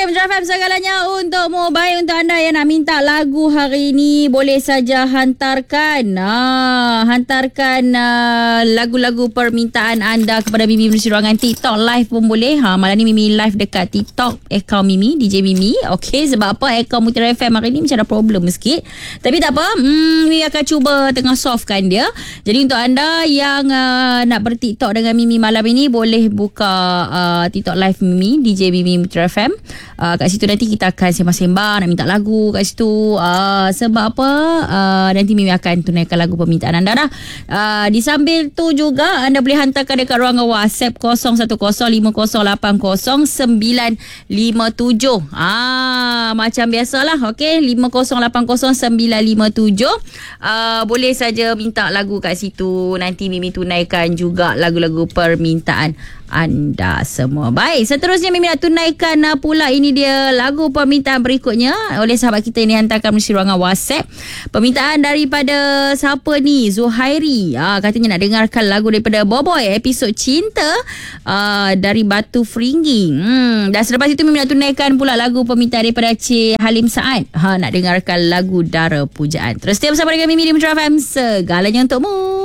Metro FM segalanya untukmu. Baik, untuk anda yang nak minta lagu hari ini, boleh saja hantarkan lagu-lagu permintaan anda kepada Mimi melalui ruangan TikTok live pun boleh. Malam ni Mimi live dekat TikTok akaun Mimi, DJ Mimi. Okey, sebab apa akaun Metro FM hari ni macam ada problem sikit. Tapi tak apa, Mimi akan cuba tengah solvekan dia. Jadi untuk anda yang nak ber-TikTok dengan Mimi malam ini, boleh buka TikTok live Mimi, DJ Mimi Metro FM. Kat situ nanti kita akan sembang-sembang, nak minta lagu kat situ. Sebab apa? Nanti Mimi akan tunaikan lagu permintaan anda dah. Di sambil tu juga anda boleh hantarkan dekat ruangan WhatsApp 0105080957. Macam biasalah, okey, 50800957. Boleh saja minta lagu kat situ. Nanti Mimi tunaikan juga lagu-lagu permintaan anda semua. Baik, seterusnya Mimi nak tunaikan pula, ini dia lagu permintaan berikutnya oleh sahabat kita yang dihantarkan melalui ruangan WhatsApp. Permintaan daripada siapa ni? Zuhairi. Katanya nak dengarkan lagu daripada Boboy, episod cinta dari Batu Feringing. Dan selepas itu Mimi nak tunaikan pula lagu permintaan daripada Cik Halim Saad. Nak dengarkan lagu Dara Pujaan. Terus stay bersama dengan Mimi di Metro FM, segalanya untukmu.